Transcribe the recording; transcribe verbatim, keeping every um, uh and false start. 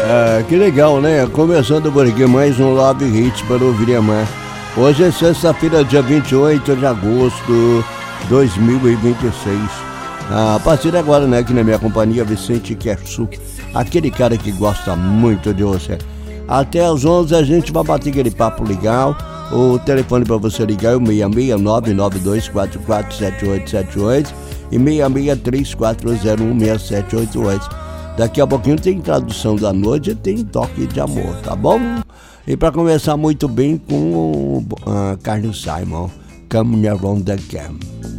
Ah, que legal, né? Começando por aqui mais um Love Hits para ouvir e amar. Hoje é sexta-feira, dia vinte e oito de agosto de dois mil e vinte e seis. Ah, a partir de agora, né, aqui na minha companhia, Vicente Quersu, aquele cara que gosta muito de você. Até às onze a gente vai bater aquele papo legal. O telefone para você ligar é o seis seis nove nove dois quatro quatro sete oito sete oito e seis seis três quatro zero um seis sete oito oito. Daqui a pouquinho tem tradução da noite e tem toque de amor, tá bom? E para começar muito bem com o uh, Carlos Simon, Coming Around the Camp.